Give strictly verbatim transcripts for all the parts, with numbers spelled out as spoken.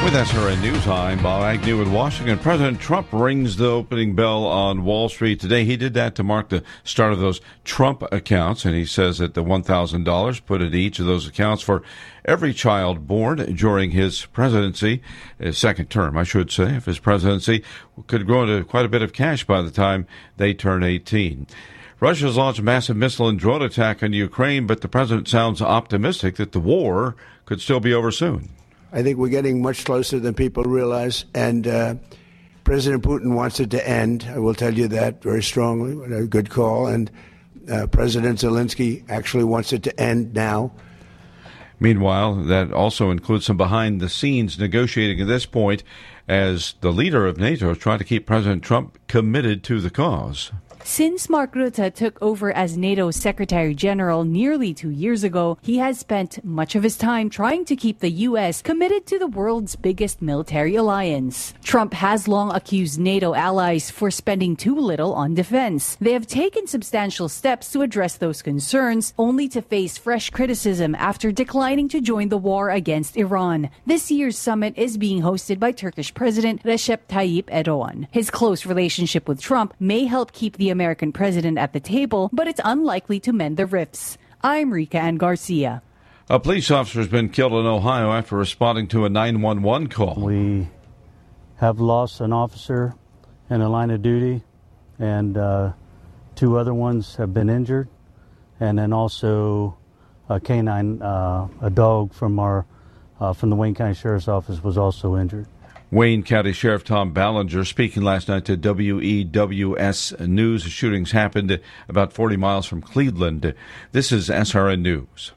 With S R N News, I'm Bob Agnew in Washington. President Trump rings the opening bell on Wall Street today. He did that to mark the start of those Trump accounts, and he says that the one thousand dollars put into each of those accounts for every child born during his presidency, his second term, I should say, of his presidency, could grow into quite a bit of cash by the time they turn eighteen. Russia's launched a massive missile and drone attack on Ukraine, but the president sounds optimistic that the war could still be over soon. I think we're getting much closer than people realize, and uh, President Putin wants it to end. I will tell you that very strongly. A good call. And uh, President Zelensky actually wants it to end now. Meanwhile, that also includes some behind-the-scenes negotiating at this point as the leader of NATO is trying to keep President Trump committed to the cause. Since Mark Rutte took over as NATO's Secretary General nearly two years ago, he has spent much of his time trying to keep the U S committed to the world's biggest military alliance. Trump has long accused NATO allies for spending too little on defense. They have taken substantial steps to address those concerns, only to face fresh criticism after declining to join the war against Iran. This year's summit is being hosted by Turkish President Recep Tayyip Erdogan. His close relationship with Trump may help keep the American president at the table, but it's unlikely to mend the rifts. I'm Rika Ann Garcia. A police officer has been killed in Ohio after responding to a nine one one call. We have lost an officer in the line of duty, and uh, two other ones have been injured, and then also a canine, uh, a dog from our uh, from the Wayne County Sheriff's Office was also injured. Wayne County Sheriff Tom Ballinger speaking last night to W E W S News. The shootings happened about forty miles from Cleveland. This is S R N News.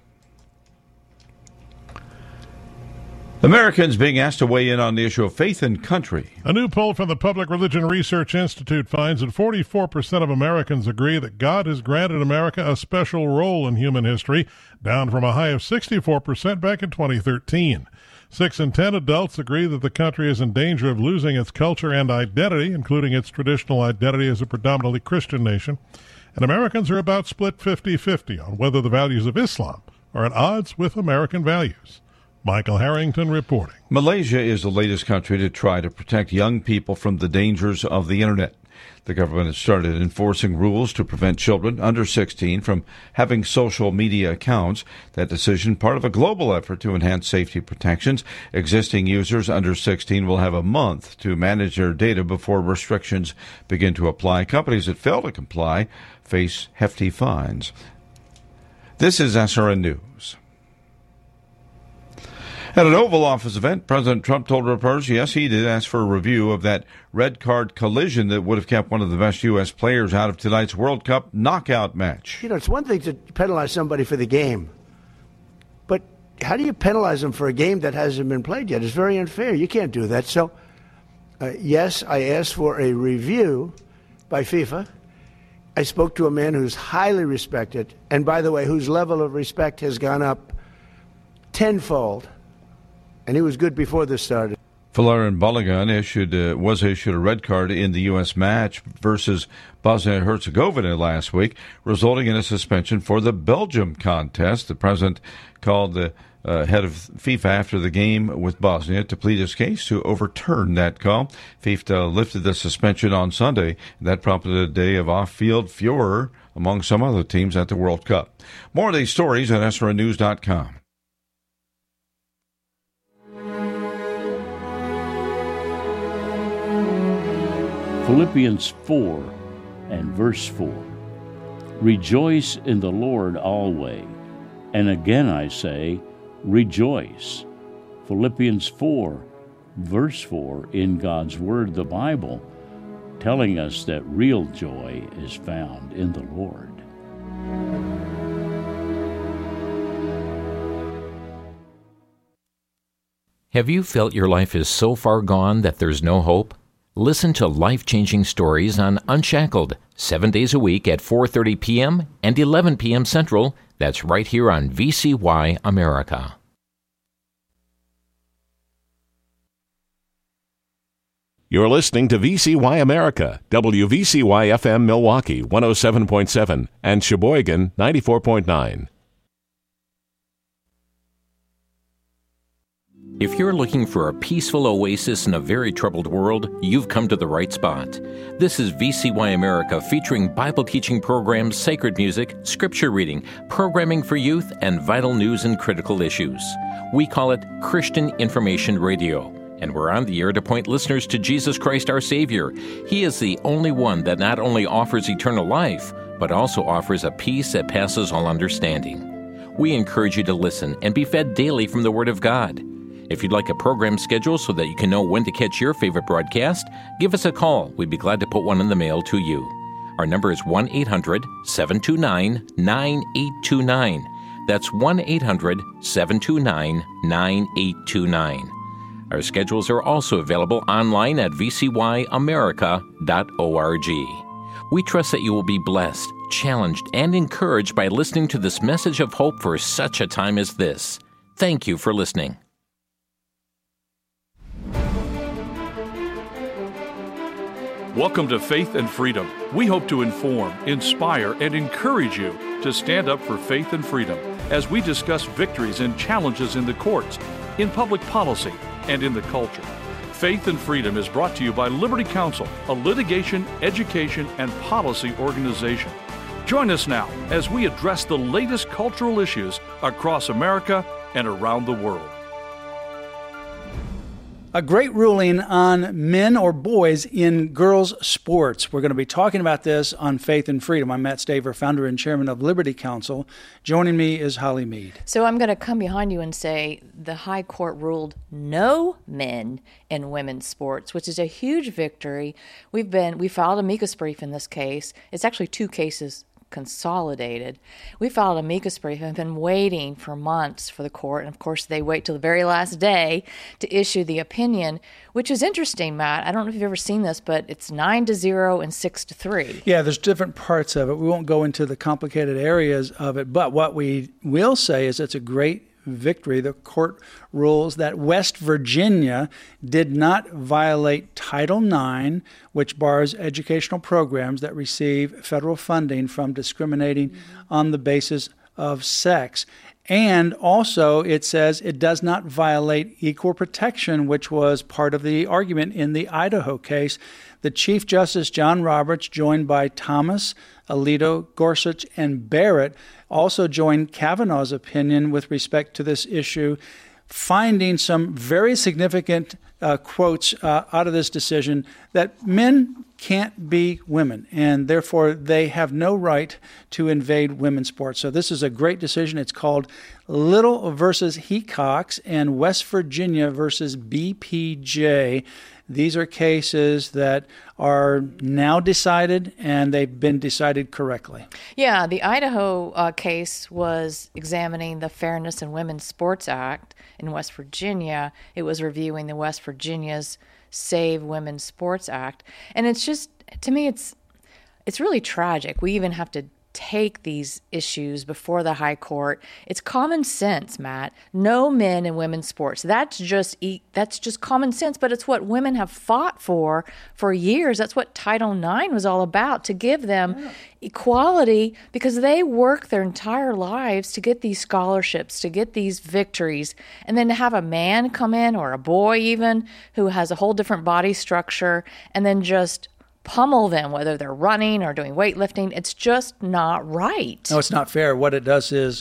Americans being asked to weigh in on the issue of faith and country. A new poll from the Public Religion Research Institute finds that forty-four percent of Americans agree that God has granted America a special role in human history, down from a high of sixty-four percent back in twenty thirteen. Six in ten adults agree that the country is in danger of losing its culture and identity, including its traditional identity as a predominantly Christian nation. And Americans are about split fifty-fifty on whether the values of Islam are at odds with American values. Michael Harrington reporting. Malaysia is the latest country to try to protect young people from the dangers of the Internet. The government has started enforcing rules to prevent children under sixteen from having social media accounts. That decision, part of a global effort to enhance safety protections. Existing users under sixteen will have a month to manage their data before restrictions begin to apply. Companies that fail to comply face hefty fines. This is S R N News. At an Oval Office event, President Trump told reporters, yes, he did ask for a review of that red card collision that would have kept one of the best U S players out of tonight's World Cup knockout match. You know, it's one thing to penalize somebody for the game, but how do you penalize them for a game that hasn't been played yet? It's very unfair. You can't do that. So, uh, yes, I asked for a review by FIFA. I spoke to a man who's highly respected, and by the way, whose level of respect has gone up tenfold. And he was good before this started. Folarin Balogun issued uh, was issued a red card in the U S match versus Bosnia and Herzegovina last week, resulting in a suspension for the Belgium contest. The president called the uh, head of FIFA after the game with Bosnia to plead his case to overturn that call. FIFA lifted the suspension on Sunday. That prompted a day of off-field furor among some other teams at the World Cup. More of these stories at S R N news dot com. Philippians four and verse four. Rejoice in the Lord always. And again I say, rejoice. Philippians four, verse four in God's Word, the Bible, telling us that real joy is found in the Lord. Have you felt your life is so far gone that there's no hope? Listen to life-changing stories on Unshackled, seven days a week at four thirty p.m. and eleven p.m. Central. That's right here on V C Y America. You're listening to V C Y America, W V C Y F M Milwaukee, one oh seven point seven, and Sheboygan, ninety-four point nine. If you're looking for a peaceful oasis in a very troubled world, you've come to the right spot. This is V C Y America, featuring Bible teaching programs, sacred music, scripture reading, programming for youth, and vital news and critical issues. We call it Christian Information Radio, and we're on the air to point listeners to Jesus Christ, our Savior. He is the only one that not only offers eternal life, but also offers a peace that passes all understanding. We encourage you to listen and be fed daily from the Word of God. If you'd like a program schedule so that you can know when to catch your favorite broadcast, give us a call. We'd be glad to put one in the mail to you. Our number is one eight hundred seven two nine nine eight two nine. That's one eight hundred seven two nine nine eight two nine. Our schedules are also available online at v c y america dot org. We trust that you will be blessed, challenged, and encouraged by listening to this message of hope for such a time as this. Thank you for listening. Welcome to Faith and Freedom. We hope to inform, inspire, and encourage you to stand up for faith and freedom as we discuss victories and challenges in the courts, in public policy, and in the culture. Faith and Freedom is brought to you by Liberty Counsel, a litigation, education, and policy organization. Join us now as we address the latest cultural issues across America and around the world. A great ruling on men or boys in girls' sports. We're going to be talking about this on Faith and Freedom. I'm Matt Staver, founder and chairman of Liberty Counsel. Joining me is Holly Mead. So I'm going to come behind you and say the High Court ruled no men in women's sports, which is a huge victory. We've been we filed a amicus brief in this case. It's actually two cases consolidated. We filed a amicus brief and have been waiting for months for the court, and of course they wait till the very last day to issue the opinion, which is interesting, Matt. I don't know if you've ever seen this, but it's nine to zero and six to three. Yeah, there's different parts of it. We won't go into the complicated areas of it, but what we will say is it's a great victory. The court rules that West Virginia did not violate Title nine, which bars educational programs that receive federal funding from discriminating mm-hmm. on the basis of sex. And also it says it does not violate equal protection, which was part of the argument in the Idaho case. The Chief Justice John Roberts, joined by Thomas, Alito, Gorsuch, and Barrett, also joined Kavanaugh's opinion with respect to this issue, finding some very significant uh, quotes uh, out of this decision that men can't be women, and therefore they have no right to invade women's sports. So this is a great decision. It's called Little versus Hecox and West Virginia versus B P J. These are cases that are now decided, and they've been decided correctly. Yeah, the Idaho uh, case was examining the Fairness in Women's Sports Act. In West Virginia, it was reviewing the West Virginia's Save Women's Sports Act. And it's just, to me, it's it's really tragic. We even have to take these issues before the High Court. It's common sense, Matt. No men in women's sports. That's just that's just common sense, but it's what women have fought for for years. That's what Title nine was all about, to give them yeah. equality, because they work their entire lives to get these scholarships, to get these victories, and then to have a man come in, or a boy even, who has a whole different body structure, and then just pummel them, whether they're running or doing weightlifting. It's just not right. No, it's not fair. What it does is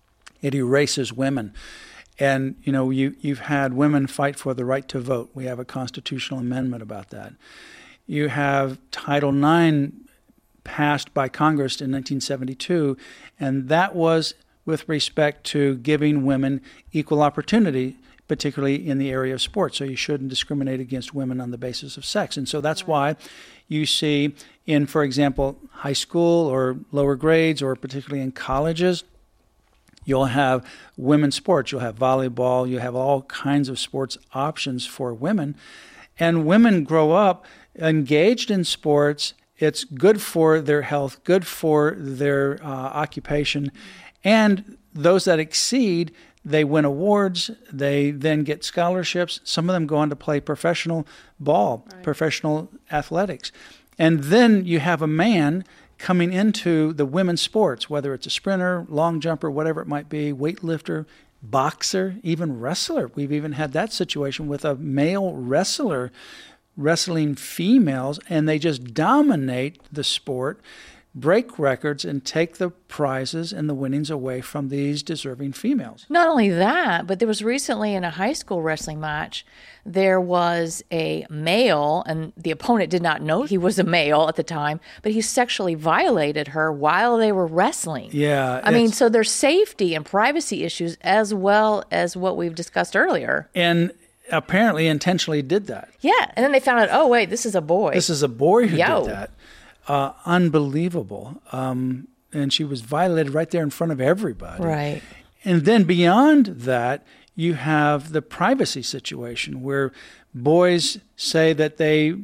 it erases women. And, you know, you, you've had women fight for the right to vote. We have a constitutional amendment about that. You have Title nine passed by Congress in nineteen seventy-two, and that was with respect to giving women equal opportunity, particularly in the area of sports. So you shouldn't discriminate against women on the basis of sex. And so that's why you see in, for example, high school or lower grades, or particularly in colleges, you'll have women's sports. You'll have volleyball. You have all kinds of sports options for women. And women grow up engaged in sports. It's good for their health, good for their uh, occupation. And those that exceed, they win awards, they then get scholarships. Some of them go on to play professional ball, right. professional athletics. And then you have a man coming into the women's sports, whether it's a sprinter, long jumper, whatever it might be, weightlifter, boxer, even wrestler. We've even had that situation with a male wrestler wrestling females, and they just dominate the sport, break records, and take the prizes and the winnings away from these deserving females. Not only that, but there was recently in a high school wrestling match, there was a male, and the opponent did not know he was a male at the time, but he sexually violated her while they were wrestling. Yeah. I mean, so there's safety and privacy issues as well as what we've discussed earlier. And apparently intentionally did that. Yeah, and then they found out, oh, wait, this is a boy. This is a boy who Yo. did that. Uh, unbelievable. Um, and she was violated right there in front of everybody. Right. And then beyond that, you have the privacy situation where boys say that they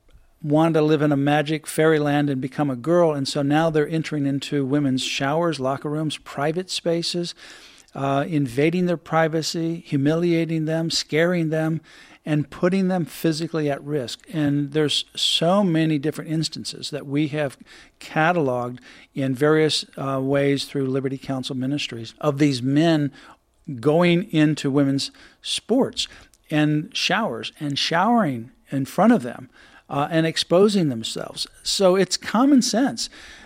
want to live in a magic fairyland and become a girl, and so now they're entering into women's showers, locker rooms, private spaces, uh, invading their privacy, humiliating them, scaring them, and putting them physically at risk. And there's so many different instances that we have cataloged in various uh, ways through Liberty Counsel Ministries of these men going into women's sports and showers and showering in front of them uh, and exposing themselves. So it's common sense.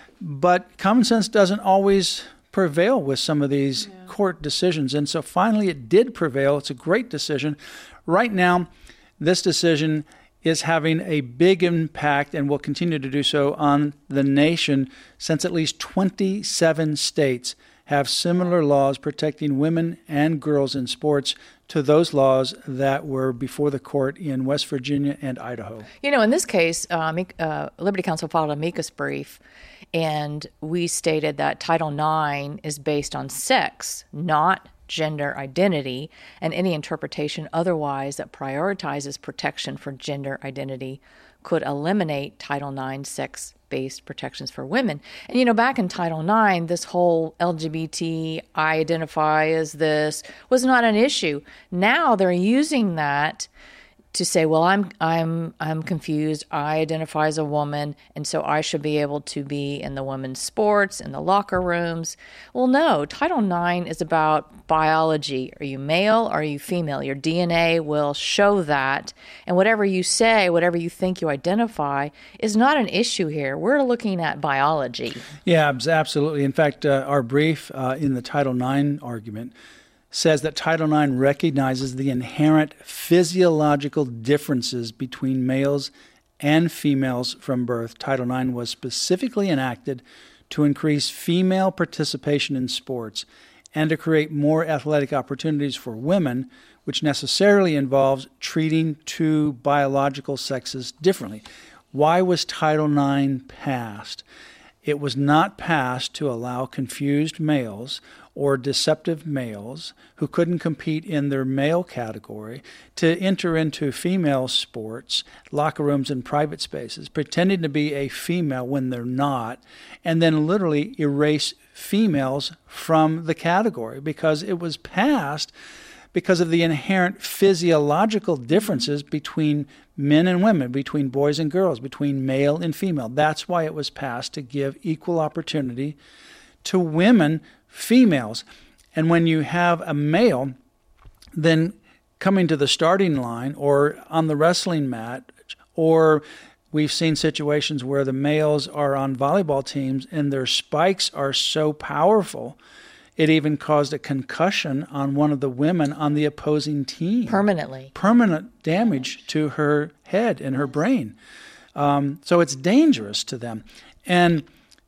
But common sense doesn't always prevail with some of these yeah. court decisions. And so finally it did prevail. It's a great decision. Right now, this decision is having a big impact and will continue to do so on the nation, since at least twenty-seven states have similar laws protecting women and girls in sports to those laws that were before the court in West Virginia and Idaho. You know, in this case, uh, uh, Liberty Counsel filed a amicus brief, and we stated that Title nine is based on sex, not gender identity, and any interpretation otherwise that prioritizes protection for gender identity could eliminate Title nine sex-based protections for women. And, you know, back in Title nine, this whole L G B T, I identify as this, was not an issue. Now they're using that to say, well, I'm I'm I'm confused. I identify as a woman, and so I should be able to be in the women's sports, in the locker rooms. Well, no, Title nine is about biology. Are you male or are you female? Your D N A will show that, and whatever you say, whatever you think you identify, is not an issue here. We're looking at biology. Yeah, absolutely. In fact, uh, our brief uh, in the Title nine argument says that Title nine recognizes the inherent physiological differences between males and females from birth. Title nine was specifically enacted to increase female participation in sports and to create more athletic opportunities for women, which necessarily involves treating two biological sexes differently. Why was Title nine passed? It was not passed to allow confused males or deceptive males who couldn't compete in their male category to enter into female sports, locker rooms, and private spaces, pretending to be a female when they're not, and then literally erase females from the category, because it was passed because of the inherent physiological differences between men and women, between boys and girls, between male and female. That's why it was passed, to give equal opportunity to women, females. And when you have a male then coming to the starting line or on the wrestling mat, or we've seen situations where the males are on volleyball teams and their spikes are so powerful, it even caused a concussion on one of the women on the opposing team. Permanently. Permanent damage to her head and her brain. Um, so it's dangerous to them. And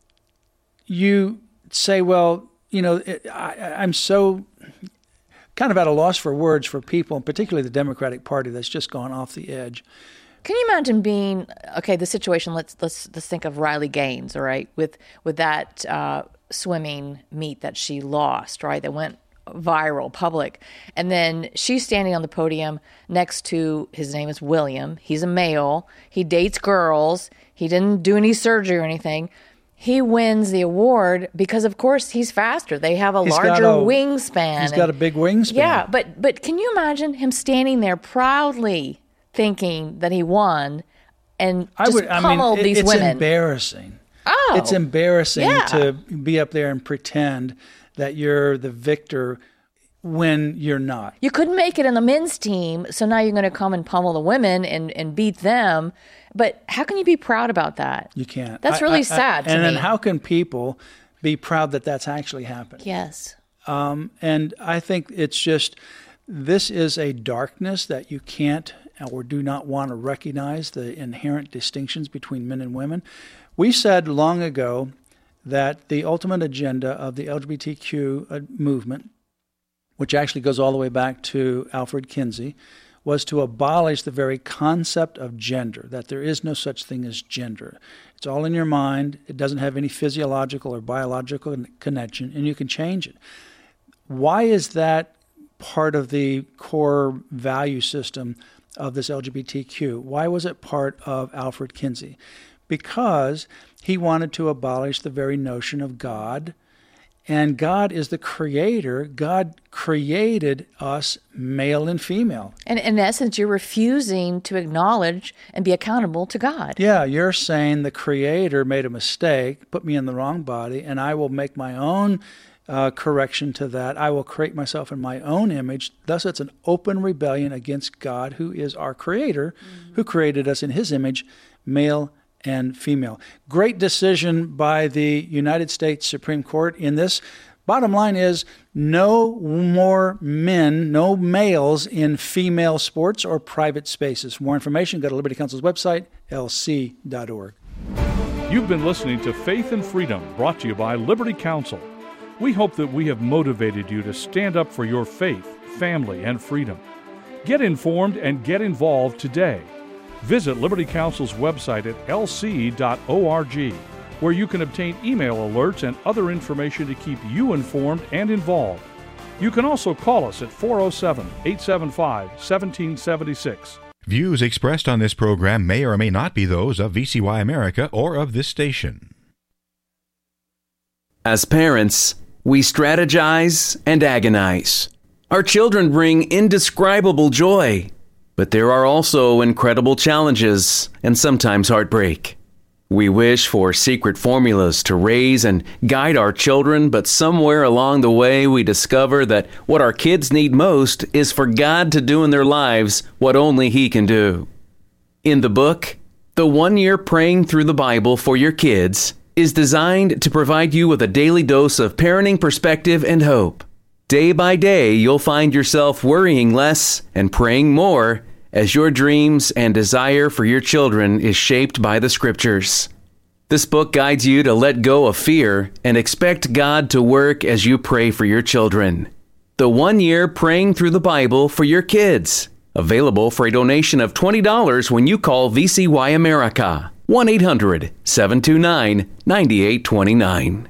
you say, well, you know, it, I, I'm so kind of at a loss for words for people, and particularly the Democratic Party, that's just gone off the edge. Can you imagine being, okay, the situation, let's let's let's think of Riley Gaines, all right, with with that uh, swimming meet that she lost, right, that went viral, public, and then she's standing on the podium next to, his name is William, he's a male, he dates girls, he didn't do any surgery or anything. He wins the award because, of course, he's faster. They have a he's larger a, wingspan. He's got a big wingspan. Yeah, but but can you imagine him standing there proudly thinking that he won and just I would, pummeled I mean, it, these it's women? It's embarrassing. Oh. It's embarrassing yeah. to be up there and pretend that you're the victor when you're not. You couldn't make it in the men's team, so now you're going to come and pummel the women and, and beat them. But how can you be proud about that? You can't. That's I, really I, sad I, to and me. then how can people be proud that that's actually happened? Yes. Um, and I think it's just, this is a darkness that you can't or do not want to recognize, the inherent distinctions between men and women. We said long ago that the ultimate agenda of the L G B T Q movement, which actually goes all the way back to Alfred Kinsey, was to abolish the very concept of gender, that there is no such thing as gender. It's all in your mind. It doesn't have any physiological or biological connection, and you can change it. Why is that part of the core value system of this L G B T Q? Why was it part of Alfred Kinsey? Because he wanted to abolish the very notion of God. And God is the creator. God created us male and female. And in essence, you're refusing to acknowledge and be accountable to God. Yeah, you're saying the creator made a mistake, put me in the wrong body, and I will make my own uh, correction to that. I will create myself in my own image. Thus, it's an open rebellion against God, who is our creator, mm-hmm. who created us in his image, male and female. Great decision by the United States Supreme Court in this. Bottom line is no more men, no males in female sports or private spaces. For more information, go to Liberty Counsel's website, L C dot org. You've been listening to Faith and Freedom, brought to you by Liberty Counsel. We hope that we have motivated you to stand up for your faith, family, and freedom. Get informed and get involved today. Visit Liberty Counsel's website at L C dot org, where you can obtain email alerts and other information to keep you informed and involved. You can also call us at four oh seven, eight seven five, one seven seven six. Views expressed on this program may or may not be those of V C Y America or of this station. As parents, we strategize and agonize. Our children bring indescribable joy. But there are also incredible challenges and sometimes heartbreak. We wish for secret formulas to raise and guide our children, but somewhere along the way we discover that what our kids need most is for God to do in their lives what only He can do. In the book, The One Year Praying Through the Bible for Your Kids is designed to provide you with a daily dose of parenting perspective and hope. Day by day, you'll find yourself worrying less and praying more as your dreams and desire for your children is shaped by the Scriptures. This book guides you to let go of fear and expect God to work as you pray for your children. The One Year Praying Through the Bible for Your Kids. Available for a donation of twenty dollars when you call V C Y America. one eight hundred, seven two nine, nine eight two nine.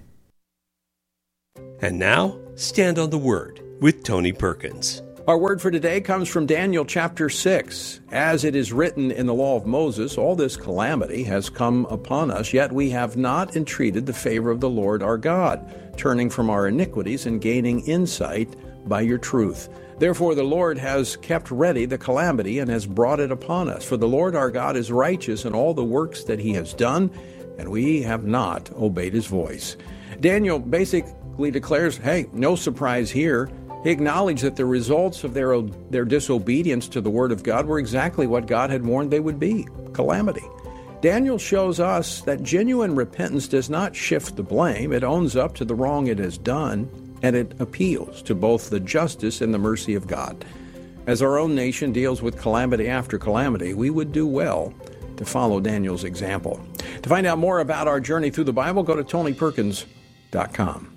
And now, Stand on the Word with Tony Perkins. Our word for today comes from Daniel chapter six. As it is written in the law of Moses, all this calamity has come upon us, yet we have not entreated the favor of the Lord our God, turning from our iniquities and gaining insight by your truth. Therefore the Lord has kept ready the calamity and has brought it upon us. For the Lord our God is righteous in all the works that he has done, and we have not obeyed his voice. Daniel basically declares, hey, no surprise here. He acknowledged that the results of their, their disobedience to the word of God were exactly what God had warned they would be, calamity. Daniel shows us that genuine repentance does not shift the blame. It owns up to the wrong it has done, and it appeals to both the justice and the mercy of God. As our own nation deals with calamity after calamity, we would do well to follow Daniel's example. To find out more about our journey through the Bible, go to Tony Perkins dot com.